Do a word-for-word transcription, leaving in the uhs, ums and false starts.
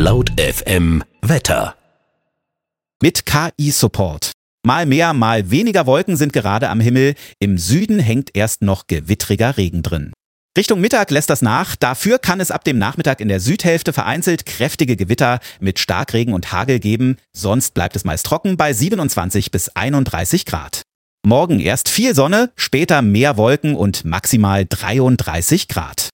Laut F M Wetter. Mit K I-Support. Mal mehr, mal weniger Wolken sind gerade am Himmel. Im Süden hängt erst noch gewittriger Regen drin. Richtung Mittag lässt das nach. Dafür kann es ab dem Nachmittag in der Südhälfte vereinzelt kräftige Gewitter mit Starkregen und Hagel geben. Sonst bleibt es meist trocken bei siebenundzwanzig bis einunddreißig Grad. Morgen erst viel Sonne, später mehr Wolken und maximal dreiunddreißig Grad.